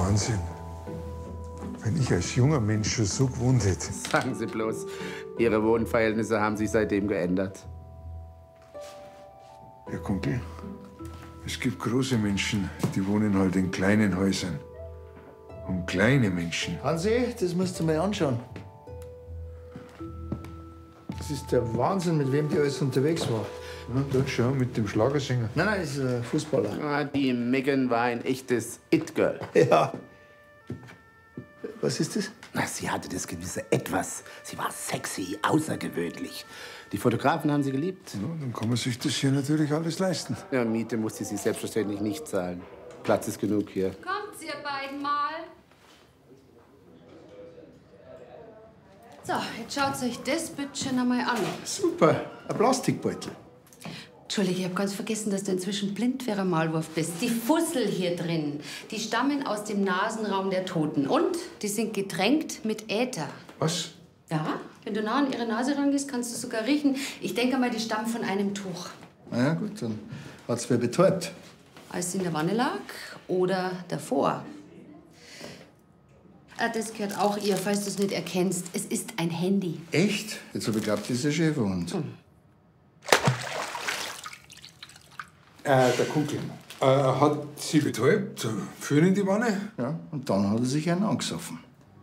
Wahnsinn. Wenn ich als junger Mensch schon so gewohnt hätte. Sagen Sie bloß, Ihre Wohnverhältnisse haben sich seitdem geändert. Herr Kunkel, es gibt große Menschen, die wohnen halt in kleinen Häusern. Und kleine Menschen. Hansi, das musst du mal anschauen. Das ist der Wahnsinn, mit wem die alles unterwegs war. Ja, dort schau, mit dem Schlagersänger. Nein, nein, ist ein Fußballer. Ah, die Megan war ein echtes It-Girl. Ja. Was ist das? Na, sie hatte das gewisse Etwas. Sie war sexy, außergewöhnlich. Die Fotografen haben sie geliebt. Ja, dann kann man sich das hier natürlich alles leisten. Ja, Miete musste sie selbstverständlich nicht zahlen. Platz ist genug hier. Kommt ihr beiden mal. So, jetzt schaut euch das Bütchen einmal an. Super, ein Plastikbeutel. Entschuldige, ich habe ganz vergessen, dass du inzwischen blind für einen Maulwurf bist. Die Fussel hier drin, die stammen aus dem Nasenraum der Toten. Und die sind getränkt mit Äther. Was? Ja, wenn du nah an ihre Nase rangehst, kannst du sogar riechen. Ich denke mal, die stammen von einem Tuch. Na ja, gut, dann hat's wer betäubt. Als sie in der Wanne lag oder davor. Das gehört auch ihr, falls du es nicht erkennst. Es ist ein Handy. Echt? Jetzt hab ich geglaubt, das ist ein Schäferhund. Der Kunkel hat sie betäubt, führen in die Wanne. Ja, und dann hat er sich einen angesoffen.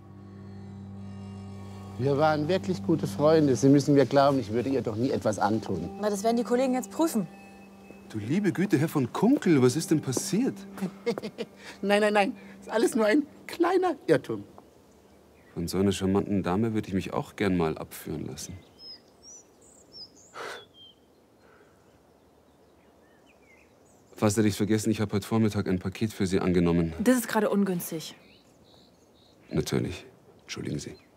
Wir waren wirklich gute Freunde. Sie müssen mir glauben, ich würde ihr doch nie etwas antun. Na, das werden die Kollegen jetzt prüfen. Du liebe Güte, Herr von Kunkel, was ist denn passiert? Nein, nein, nein. Das ist alles nur ein kleiner Irrtum. Von so einer charmanten Dame würde ich mich auch gern mal abführen lassen. Fast hätte ich vergessen, ich habe heute Vormittag ein Paket für Sie angenommen. Das ist gerade ungünstig. Natürlich. Entschuldigen Sie.